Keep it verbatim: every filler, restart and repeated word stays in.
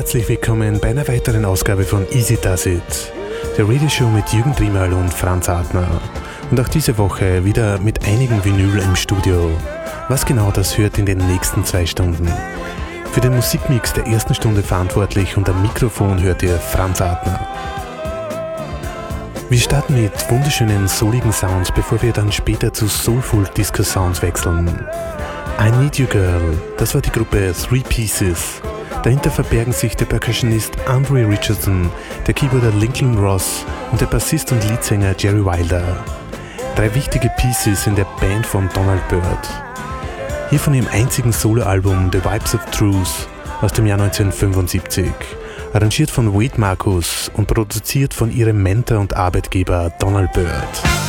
herzlich willkommen bei einer weiteren Ausgabe von Easy Does It, der Radioshow mit Jürgen Triemerl und Franz Adner. Und auch diese Woche wieder mit einigen Vinyl im Studio. Was genau, das hört in den nächsten zwei Stunden. Für den Musikmix der ersten Stunde verantwortlich und am Mikrofon hört ihr Franz Adner. Wir starten mit wunderschönen souligen Sounds, bevor wir dann später zu Soulful Disco Sounds wechseln. I Need You Girl, das war die Gruppe Three Pieces. Dahinter verbergen sich der Percussionist Andre Richardson, der Keyboarder Lincoln Ross und der Bassist und Leadsänger Jerry Wilder. Drei wichtige Pieces in der Band von Donald Byrd. Hier von ihrem einzigen Soloalbum The Vibes of Truth aus dem Jahr neunzehnhundertfünfundsiebzig, arrangiert von Wade Marcus und produziert von ihrem Mentor und Arbeitgeber Donald Byrd.